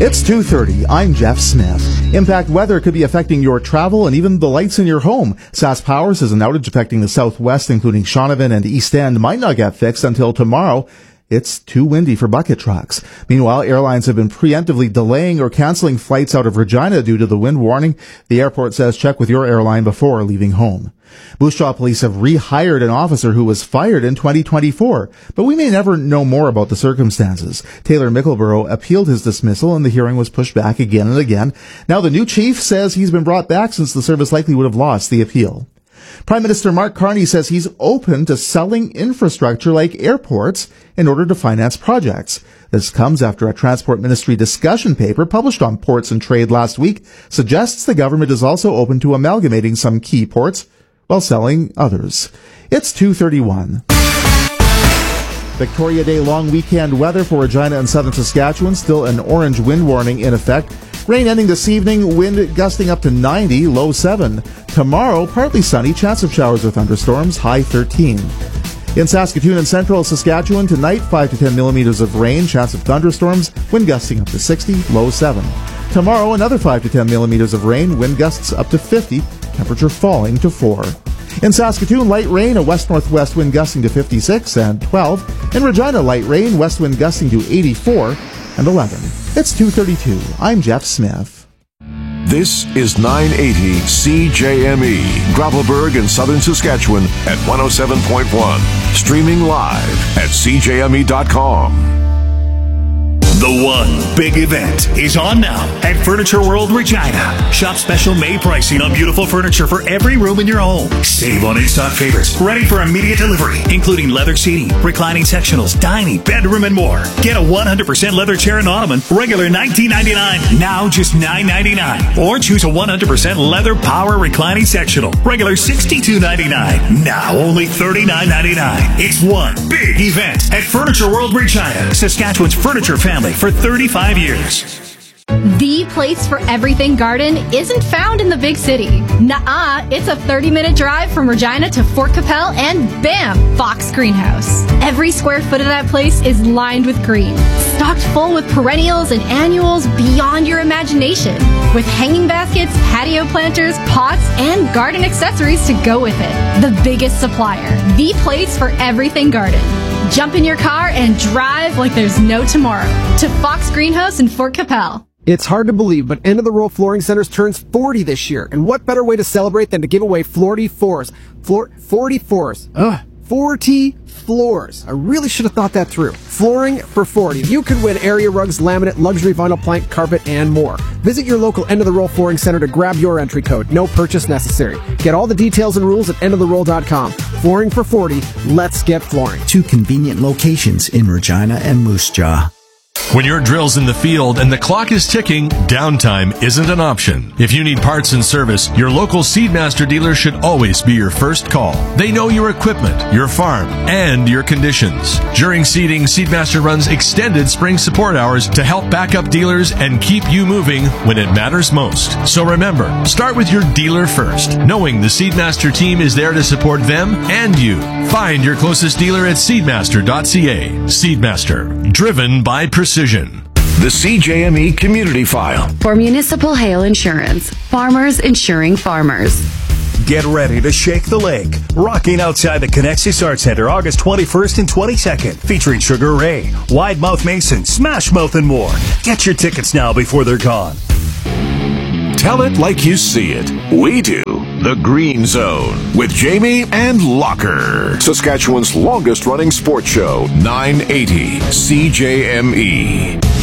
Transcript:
It's 2:30. I'm Jeff Smith. Impact weather could be affecting your travel and even the lights in your home. SAS Power says an outage affecting the southwest, including Shaunavon and East End, might not get fixed until tomorrow. It's too windy for bucket trucks. Meanwhile, airlines have been preemptively delaying or canceling flights out of Regina due to the wind warning. The airport says check with your airline before leaving home. Moose Jaw police have rehired an officer who was fired in 2024, but we may never know more about the circumstances. Taylor Mickleborough appealed his dismissal and the hearing was pushed back again and again. Now the new chief says he's been brought back since the service likely would have lost the appeal. Prime Minister Mark Carney says he's open to selling infrastructure like airports in order to finance projects. This comes after a Transport Ministry discussion paper published on ports and trade last week suggests the government is also open to amalgamating some key ports while selling others. It's 2:31. Victoria Day long weekend weather for Regina and southern Saskatchewan. Still an orange wind warning in effect. Rain ending this evening, wind gusting up to 90, low 7. Tomorrow, partly sunny, chance of showers or thunderstorms, high 13. In Saskatoon and central Saskatchewan, tonight 5 to 10 millimeters of rain, chance of thunderstorms, wind gusting up to 60, low 7. Tomorrow, another 5 to 10 millimeters of rain, wind gusts up to 50, temperature falling to 4. In Saskatoon, light rain, a west-northwest wind gusting to 56 and 12. In Regina, light rain, west wind gusting to 84 and 11. It's 2:32. I'm Jeff Smith. This is 980 CJME, Gravelbourg in southern Saskatchewan at 107.1. Streaming live at CJME.com. The one big event is on now at Furniture World Regina. Shop special May pricing on beautiful furniture for every room in your home. Save on in-stock favorites, ready for immediate delivery, including leather seating, reclining sectionals, dining, bedroom, and more. Get a 100% leather chair and ottoman, regular $19.99, now just $9.99. Or choose a 100% leather power reclining sectional, regular $62.99, now only $39.99. It's one big event at Furniture World Regina, Saskatchewan's furniture family for 35 years. The place for everything garden isn't found in the big city. Nuh-uh, it's a 30-minute drive from Regina to Fort Capel and bam, Fox Greenhouse. Every square foot of that place is lined with green, stocked full with perennials and annuals beyond your imagination, with hanging baskets, patio planters, pots, and garden accessories to go with it. The biggest supplier, the place for everything garden. Jump in your car and drive like there's no tomorrow to Fox Greenhouse in Fort Capel. It's hard to believe, but End of the Row Flooring Centers turns 40 this year. And what better way to celebrate than to give away 40 floors? 40 floors. 40 floors. I really should have thought that through. Flooring for 40. You could win area rugs, laminate, luxury vinyl plank, carpet, and more. Visit your local End of the Row Flooring Center to grab your entry code. No purchase necessary. Get all the details and rules at endoftheroll.com. Flooring for 40. Let's get flooring. 2 convenient locations in Regina and Moose Jaw. When your drill's in the field and the clock is ticking, downtime isn't an option. If you need parts and service, your local Seedmaster dealer should always be your first call. They know your equipment, your farm, and your conditions. During seeding, Seedmaster runs extended spring support hours to help back up dealers and keep you moving when it matters most. So remember, start with your dealer first, knowing the Seedmaster team is there to support them and you. Find your closest dealer at seedmaster.ca. Seedmaster, driven by precision. The CJME Community File. For Municipal Hail Insurance, farmers insuring farmers. Get ready to shake the lake. Rocking outside the Connexus Arts Center August 21st and 22nd. Featuring Sugar Ray, Wide Mouth Mason, Smash Mouth, and more. Get your tickets now before they're gone. Tell it like you see it. We do. The Green Zone with Jamie and Locker. Saskatchewan's longest running sports show, 980 CJME.